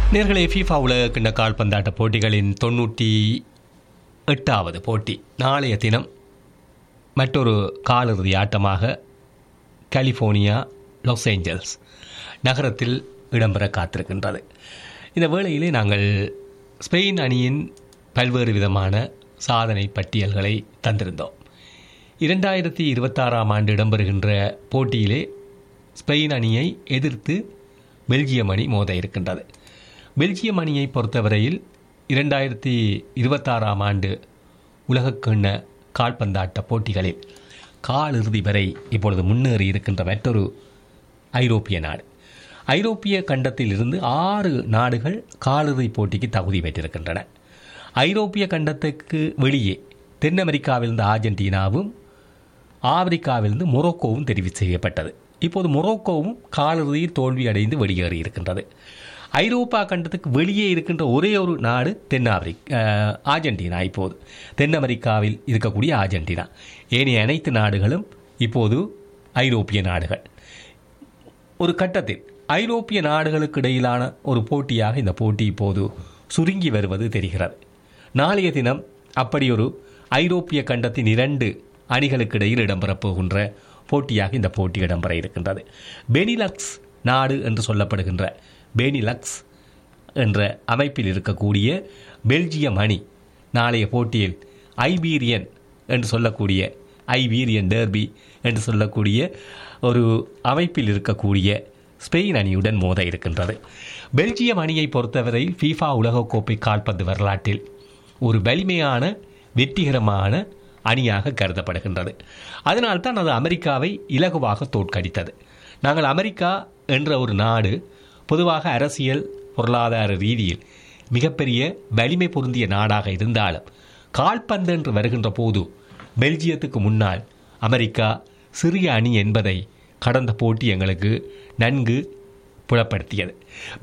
நேர்களே, ஃபீஃபா உலகக்கிண்ண கால்பந்தாட்ட போட்டிகளின் 98வது போட்டி நாளைய தினம் மற்றொரு காலிறுதி ஆட்டமாக கலிஃபோர்னியா லாஸ் ஏஞ்சல்ஸ் நகரத்தில் இடம்பெற காத்திருக்கின்றது. இந்த வேளையிலே நாங்கள் ஸ்பெயின் அணியின் பல்வேறு விதமான சாதனை பட்டியல்களை தந்திருந்தோம். 2026ஆம் ஆண்டு இடம்பெறுகின்ற போட்டியிலே ஸ்பெயின் அணியை எதிர்த்து பெல்ஜியம் அணி மோத இருக்கின்றது. பெல்ஜியம் அணியை பொறுத்தவரையில் 2026ஆம் ஆண்டு உலகக்கிண்ண கால்பந்தாட்ட போட்டிகளில் காலிறுதி வரை இப்பொழுது முன்னேறி இருக்கின்ற மற்றொரு ஐரோப்பிய நாடு. ஐரோப்பிய கண்டத்தில் இருந்து 6 நாடுகள் காலிறுதி போட்டிக்கு தகுதி பெற்றிருக்கின்றன. ஐரோப்பிய கண்டத்துக்கு வெளியே தென் அமெரிக்காவிலிருந்து ஆர்ஜென்டினாவும் ஆப்பிரிக்காவிலிருந்து மொரோக்கோவும் தெரிவு செய்யப்பட்டது. இப்போது மொரோக்கோவும் காலிறுதியில் தோல்வி அடைந்து வெளியேறி இருக்கின்றது. ஐரோப்பா கண்டத்துக்கு வெளியே இருக்கின்ற ஒரே ஒரு நாடு ஆர்ஜென்டினா. இப்போது தென் அமெரிக்காவில் இருக்கக்கூடிய ஆர்ஜென்டினா. ஏனைய அனைத்து நாடுகளும் இப்போது ஐரோப்பிய நாடுகள். ஒரு கட்டத்தில் ஐரோப்பிய நாடுகளுக்கு இடையிலான ஒரு போட்டியாக இந்த போட்டி இப்போது சுருங்கி வருவது தெரிகிறது. நாளைய தினம் அப்படி ஒரு ஐரோப்பிய கண்டத்தின் 2 அணிகளுக்கு இடையில் இடம்பெறப் போகின்ற போட்டியாக இந்த போட்டி இடம்பெற இருக்கின்றது. பெனிலக்ஸ் நாடு என்று சொல்லப்படுகின்ற பெனிலக்ஸ் என்ற அமைப்பில் இருக்கக்கூடிய பெல்ஜியம் அணி நாளைய போட்டியில் ஐபீரியன் என்று சொல்லக்கூடிய ஐபீரியன் டெர்பி என்று சொல்லக்கூடிய ஒரு அமைப்பில் இருக்கக்கூடிய ஸ்பெயின் அணியுடன் மோத இருக்கின்றது. பெல்ஜியம் அணியை பொறுத்தவரை ஃபீஃபா உலகக்கோப்பை கால்பந்து வரலாற்றில் ஒரு வலிமையான வெற்றிகரமான அணியாக கருதப்படுகின்றது. அதனால்தான் அது அமெரிக்காவை இலகுவாக தோற்கடித்தது. நாங்கள் அமெரிக்கா என்ற ஒரு நாடு பொதுவாக அரசியல் பொருளாதார ரீதியில் மிகப்பெரிய வலிமை பொருந்திய நாடாக இருந்தாலும் கால்பந்து என்று வருகின்ற போது பெல்ஜியத்துக்கு முன்னால் அமெரிக்கா சிறிய அணி என்பதை கடந்த போட்டி எங்களுக்கு நன்கு புலப்படுத்தியது.